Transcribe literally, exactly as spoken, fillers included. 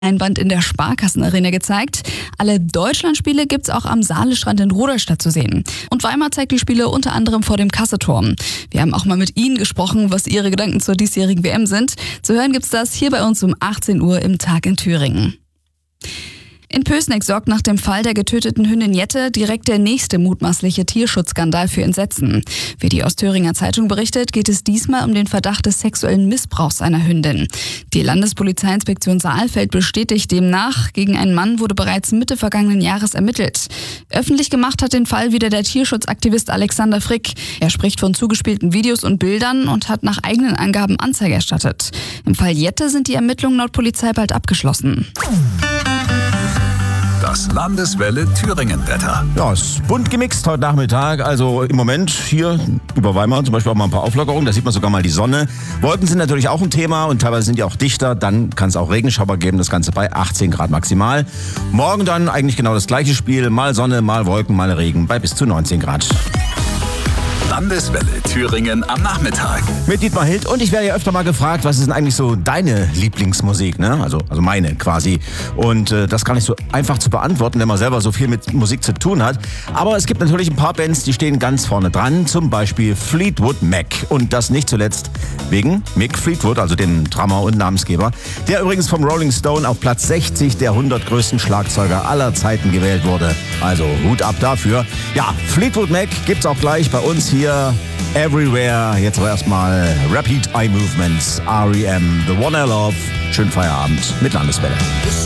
Leinwand in der Sparkassenarena gezeigt. Alle Deutschlandspiele gibt's auch am Saalestrand in Rudolstadt zu sehen. Und Weimar zeigt die Spiele unter anderem vor dem Kasseturm. Wir haben auch mal mit Ihnen gesprochen, was Ihre Gedanken zur diesjährigen W M sind. Zu hören gibt's das hier bei uns um achtzehn Uhr im Tag in Thüringen. In Pößneck sorgt nach dem Fall der getöteten Hündin Jette direkt der nächste mutmaßliche Tierschutzskandal für Entsetzen. Wie die Ostthüringer Zeitung berichtet, geht es diesmal um den Verdacht des sexuellen Missbrauchs einer Hündin. Die Landespolizeiinspektion Saalfeld bestätigt demnach, gegen einen Mann wurde bereits Mitte vergangenen Jahres ermittelt. Öffentlich gemacht hat den Fall wieder der Tierschutzaktivist Alexander Frick. Er spricht von zugespielten Videos und Bildern und hat nach eigenen Angaben Anzeige erstattet. Im Fall Jette sind die Ermittlungen laut Polizei bald abgeschlossen. Das Landeswelle Thüringen-Wetter. Ja, es ist bunt gemixt heute Nachmittag. Also im Moment hier über Weimar zum Beispiel auch mal ein paar Auflockerungen. Da sieht man sogar mal die Sonne. Wolken sind natürlich auch ein Thema und teilweise sind die auch dichter. Dann kann es auch Regenschauer geben. Das Ganze bei achtzehn Grad maximal. Morgen dann eigentlich genau das gleiche Spiel. Mal Sonne, mal Wolken, mal Regen bei bis zu neunzehn Grad. Landeswelle Thüringen am Nachmittag. Mit Dietmar Hild. Und ich werde ja öfter mal gefragt, was ist denn eigentlich so deine Lieblingsmusik, ne? Also, also meine quasi. Und äh, das gar nicht so einfach zu beantworten, wenn man selber so viel mit Musik zu tun hat. Aber es gibt natürlich ein paar Bands, die stehen ganz vorne dran. Zum Beispiel Fleetwood Mac. Und das nicht zuletzt wegen Mick Fleetwood, also dem Drummer und Namensgeber, der übrigens vom Rolling Stone auf Platz sechzig der hundert größten Schlagzeuger aller Zeiten gewählt wurde. Also Hut ab dafür. Ja, Fleetwood Mac gibt's auch gleich bei uns hier. Hier Everywhere. Jetzt aber erstmal Rapid Eye Movements, R E M, The One I Love. Schönen Feierabend mit Landeswelle.